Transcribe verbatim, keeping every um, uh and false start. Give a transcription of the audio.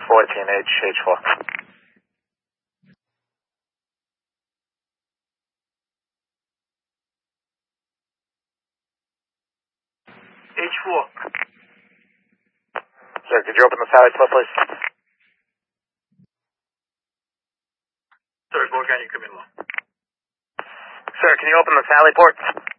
fourteen, H, H four. H four. Sir, could you open the Sally port, please? Sorry, go again, you come in one. Sir, can you open the Sally port?